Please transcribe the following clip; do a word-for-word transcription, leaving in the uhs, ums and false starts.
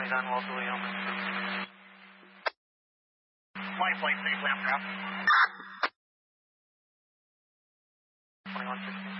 Pentagon, Walter William. Flight plane safely after house. twenty-one fifteen.